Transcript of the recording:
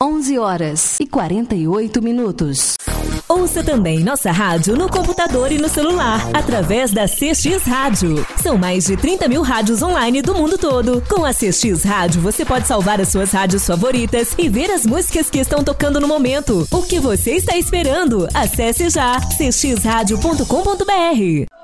11h48. Ouça também nossa rádio no computador e no celular, através da CX Rádio. São mais de 30 mil rádios online do mundo todo. Com a CX Rádio, você pode salvar as suas rádios favoritas e ver as músicas que estão tocando no momento. O que você está esperando? Acesse já cxradio.com.br.